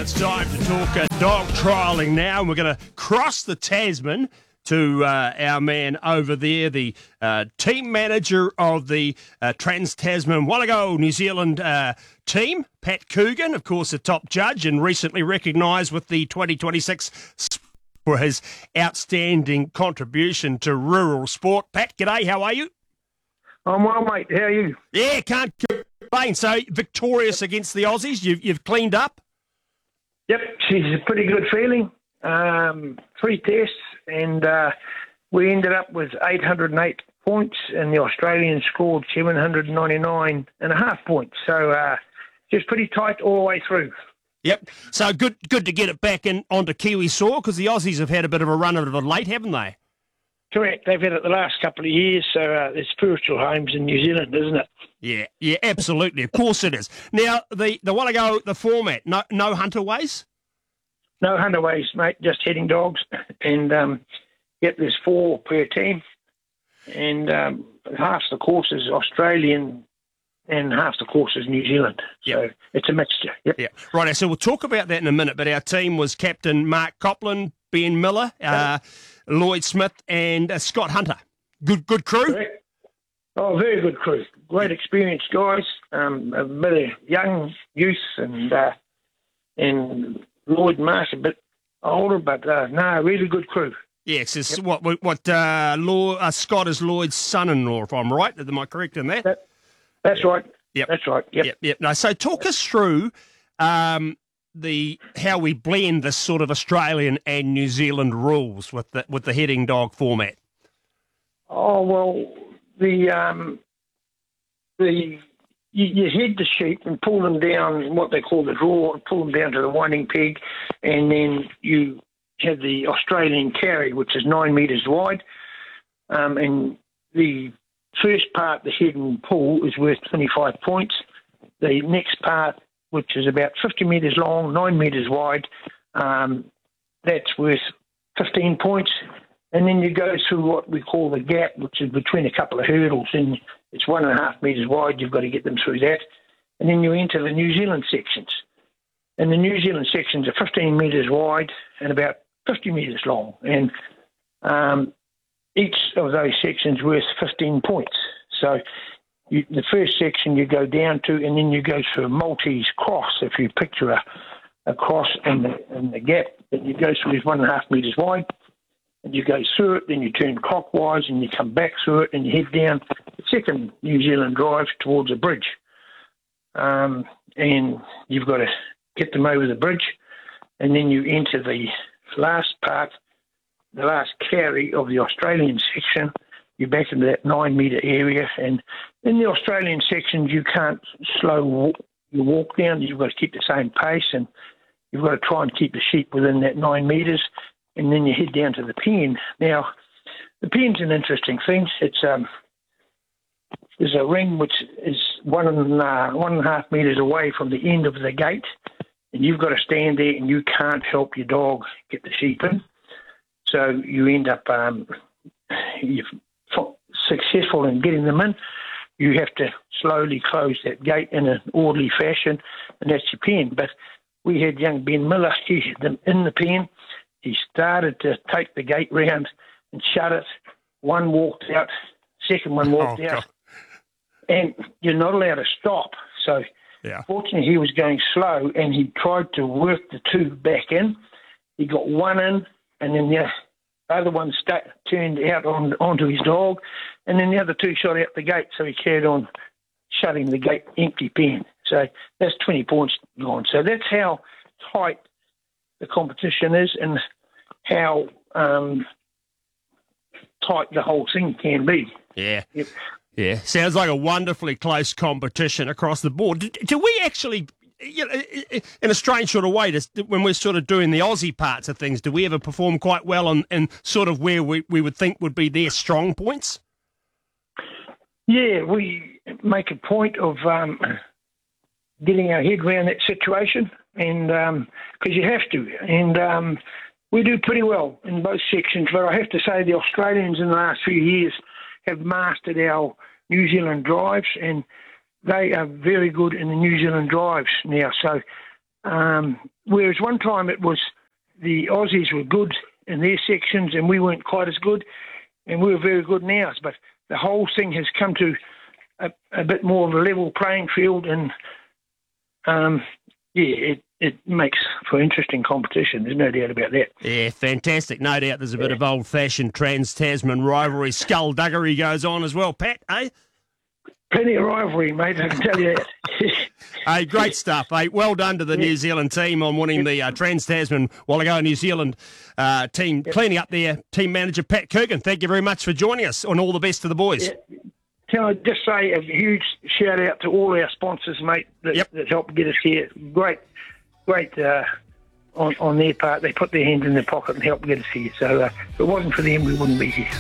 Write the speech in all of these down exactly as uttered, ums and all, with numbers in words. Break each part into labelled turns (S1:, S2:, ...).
S1: it's time to talk uh, dog trialling now, and we're going to cross the Tasman to uh, our man over there, the uh, team manager of the uh, Trans-Tasman Wallago New Zealand uh, team, Pat Coogan, of course, a top judge and recently recognised with the twenty twenty-six for his outstanding contribution to rural sport. Pat, g'day, how are you?
S2: I'm well, mate. How are you?
S1: Yeah, can't complain. So, victorious against the Aussies, you've, you've cleaned up?
S2: Yep, she's a pretty good feeling. Um, three tests, and uh, we ended up with eight hundred eight points, and the Australians scored seven hundred ninety-nine and a half points. So, uh, just pretty tight all the way through.
S1: Yep. So, good good to get it back in onto Kiwi soil, because the Aussies have had a bit of a run of it late, haven't they?
S2: Correct. They've had it the last couple of years, so uh, there's spiritual homes in New Zealand, isn't it?
S1: Yeah, yeah, absolutely. Of course it is. Now, the, the Wallago, the format, no no hunterways?
S2: No hunterways, mate, just heading dogs. And, um, yep, there's four per team. And um, half the course is Australian and half the course is New Zealand. So
S1: yep.
S2: It's a mixture. Yep.
S1: Yeah. Right, so we'll talk about that in a minute, but our team was Captain Mark Copland, Ben Miller, uh, Lloyd Smith, and uh, Scott Hunter. Good good crew?
S2: Correct. Oh, very good crew. Great experienced guys. Um, a bit of young youth, and uh, and Lloyd and Mark's a bit older, but uh, no, really good crew.
S1: Yes, it's yep. what what uh, Law, uh, Scott is Lloyd's son-in-law, if I'm right. Am I correct in that?
S2: that that's right.
S1: Yep.
S2: That's right. Yep.
S1: Yep. Yep. No, so talk us through um, the how we blend this sort of Australian and New Zealand rules with the with the heading dog format.
S2: Oh well, the um, the you, you head the sheep and pull them down what they call the draw, pull them down to the winding peg, and then you have the Australian carry, which is nine metres wide, um, and the first part, the head and pull, is worth twenty-five points. The next part, which is about fifty metres long, nine metres wide, um, that's worth fifteen points. And then you go through what we call the gap, which is between a couple of hurdles, and it's one and a half metres wide. You've got to get them through that. And then you enter the New Zealand sections. And the New Zealand sections are fifteen metres wide and about fifty metres long. And um, each of those sections worth fifteen points. So you, the first section you go down to, and then you go through a Maltese cross. If you picture a, a cross in the, in the gap that you go through is one and a half metres wide, and you go through it, then you turn clockwise and you come back through it and you head down the second New Zealand drive towards a bridge. Um, and you've got to get them over the bridge, and then you enter the last part, the last carry of the Australian section. You're back into that nine metre area, and in the Australian sections you can't slow walk, you walk down. You've got to keep the same pace, and you've got to try and keep the sheep within that nine metres, and then you head down to the pen. Now, the pen's an interesting thing. It's um, there's a ring which is one and uh, one and a half metres away from the end of the gate, and you've got to stand there, and you can't help your dog get the sheep in. So you end up um, you're successful in getting them in. You have to slowly close that gate in an orderly fashion, and that's your pen. But we had young Ben Miller. He had them in the pen. He started to take the gate round and shut it. One walked out, second one walked
S1: oh,
S2: out.
S1: God.
S2: And you're not allowed to stop. So
S1: yeah.
S2: Fortunately, he was going slow, and he tried to work the two back in. He got one in, and then the other one st- turned out on, onto his dog, and then the other two shot out the gate, so he carried on shutting the gate, empty pen. So that's twenty points gone. So that's how tight the competition is, and how um, tight the whole thing can be.
S1: Yeah.
S2: Yep.
S1: Yeah. Sounds like a wonderfully close competition across the board. Do, do we actually, you know, in a strange sort of way, does, when we're sort of doing the Aussie parts of things, do we ever perform quite well on, in sort of where we, we would think would be their strong points?
S2: Yeah, we make a point of um, getting our head around that situation, and because um, you have to. And um, we do pretty well in both sections, but I have to say the Australians in the last few years have mastered our New Zealand drives, and they are very good in the New Zealand drives now. So Um, whereas one time it was the Aussies were good in their sections and we weren't quite as good, and we were very good in ours. But the whole thing has come to a, a bit more of a level playing field, and um, yeah, it, it makes for interesting competition. There's no doubt about that.
S1: Yeah, fantastic. No doubt there's a bit yeah. of old-fashioned trans-Tasman rivalry. Skullduggery goes on as well. Pat, eh?
S2: Plenty of rivalry, mate, I can tell you that.
S1: Hey, great stuff, eh? Well done to the yeah. New Zealand team on winning the uh, Trans-Tasman while ago. New Zealand uh, team yeah. cleaning up their team manager, Pat Coogan. Thank you very much for joining us, and all the best to the boys.
S2: Yeah. Can I just say a huge shout-out to all our sponsors, mate, that,
S1: yep.
S2: that helped get us here. Great, great uh, on, on their part. They put their hands in their pocket and helped get us here. So uh, if it wasn't for them, we wouldn't be here.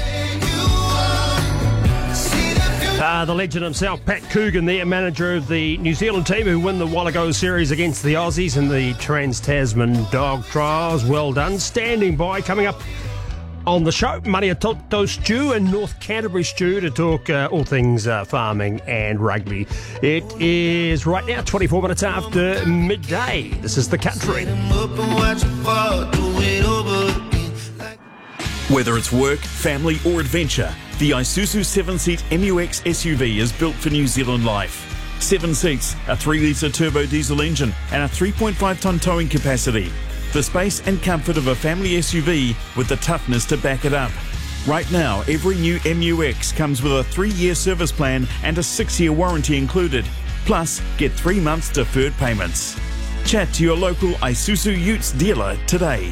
S1: Uh, the legend himself, Pat Coogan, there, manager of the New Zealand team who win the Wallago series against the Aussies in the Trans-Tasman Dog Trials. Well done. Standing by, coming up on the show, Maniatoto Stew and North Canterbury Stew to talk uh, all things uh, farming and rugby. It is right now twenty-four minutes after midday. This is The Country.
S3: Whether it's work, family or adventure, the Isuzu seven-seat M U X S U V is built for New Zealand life. Seven seats, a three litre turbo diesel engine and a three point five tonne towing capacity. The space and comfort of a family S U V with the toughness to back it up. Right now, every new M U X comes with a three-year service plan and a six-year warranty included. Plus, get three months deferred payments. Chat to your local Isuzu Utes dealer today.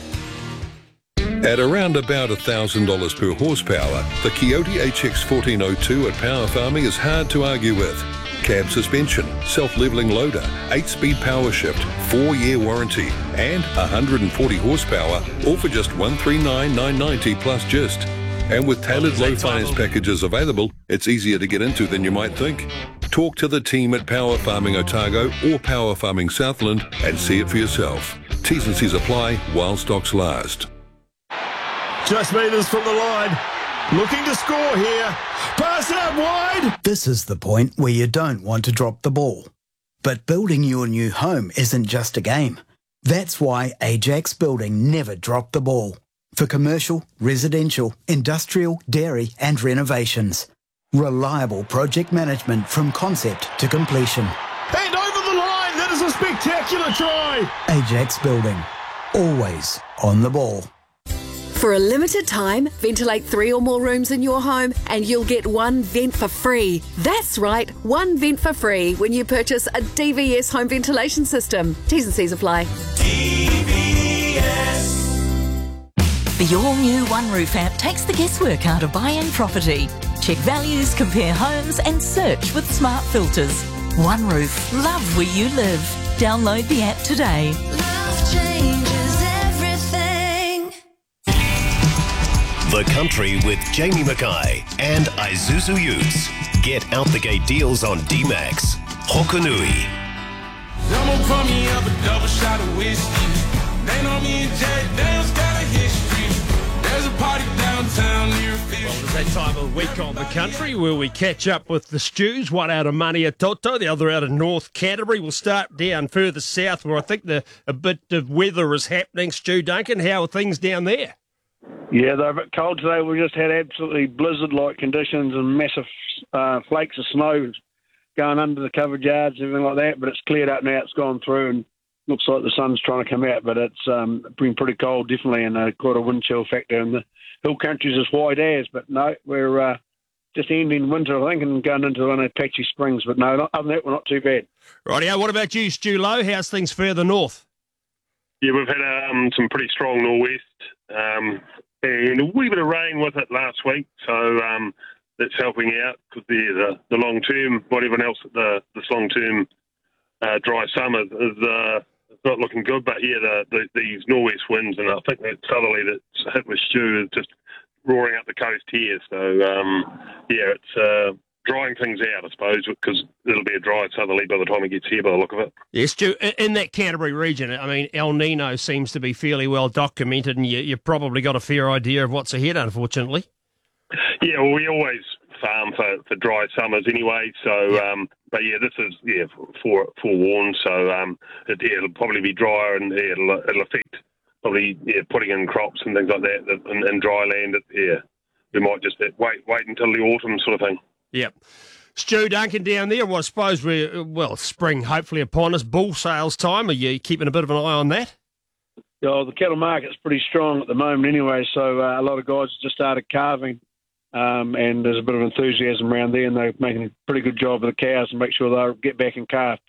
S4: At around about one thousand dollars per horsepower, the Coyote H X fourteen oh two at Power Farming is hard to argue with. Cab suspension, self-leveling loader, eight-speed power shift, four-year warranty, and one hundred forty horsepower, all for just one hundred thirty-nine thousand nine hundred ninety dollars plus gist. And with tailored low finance packages available, it's easier to get into than you might think. Talk to the team at Power Farming Otago or Power Farming Southland and see it for yourself. T's and C's apply while stocks last.
S5: Just metres from the line. Looking to score here. Pass out wide.
S6: This is the point where you don't want to drop the ball. But building your new home isn't just a game. That's why Ajax Building never dropped the ball. For commercial, residential, industrial, dairy and renovations. Reliable project management from concept to completion.
S5: And over the line. That is a spectacular try.
S6: Ajax Building. Always on the ball.
S7: For a limited time, ventilate three or more rooms in your home and you'll get one vent for free. That's right, one vent for free when you purchase a D V S home ventilation system. T's and C's apply.
S8: D V S.
S9: The all-new OneRoof app takes the guesswork out of buying property. Check values, compare homes and search with smart filters. OneRoof, love where you live. Download the app today.
S8: Love changes everything.
S10: The Country with Jamie Mackay and Isuzu Utes. Get out the gate deals on D-Max. Hokanui.
S11: Someone pour me up a double shot of whiskey. They know me and Jack Daniels got a history. There's a party downtown near Fish.
S1: Well, it's that time of the week on The Country where we catch up with the Stews, one out of Maniatoto, the other out of North Canterbury. We'll start down further south where I think the a bit of weather is happening. Stu Duncan, how are things down there?
S12: Yeah, they're a bit cold today. We just had absolutely blizzard-like conditions and massive uh, flakes of snow going under the covered yards, everything like that. But it's cleared up now. It's gone through and looks like the sun's trying to come out. But it's um, been pretty cold, definitely, and uh, quite a wind chill factor. And the hill country's as white as. But no, we're uh, just ending winter, I think, and going into one of patchy springs. But no, not, other than that, we're not too bad.
S1: Rightio. What about you, Stu Lowe? How's things further north?
S13: Yeah, we've had um, some pretty strong nor'west. Um, and a wee bit of rain with it last week, so um, that's helping out because the, the the long term, what everyone else, the this long term uh, dry summer is uh, not looking good. But yeah, the, the, these nor'west winds, and I think that southerly that's hit with Stu is just roaring up the coast here. So um, yeah, it's uh, drying things out, I suppose, because it'll be a dry southerly by the time it gets here, by the look of it.
S1: Yes, Stu, in that Canterbury region, I mean, El Nino seems to be fairly well documented, and you, you've probably got a fair idea of what's ahead, unfortunately.
S13: Yeah, well, we always farm for, for dry summers anyway. So, yeah. Um, but yeah, this is yeah fore, forewarned. So um, it, yeah, it'll probably be drier and yeah, it'll, it'll affect probably yeah putting in crops and things like that in, in dry land. It, yeah, we might just wait wait until the autumn sort of thing.
S1: Yep. Stu Duncan down there. Well, I suppose we're well spring hopefully upon us. Bull sales time. Are you keeping a bit of an eye on that?
S12: Yeah, the cattle market's pretty strong at the moment anyway, so uh, a lot of guys just started calving, um, and there's a bit of enthusiasm around there, and they're making a pretty good job of the cows and make sure they'll get back in calf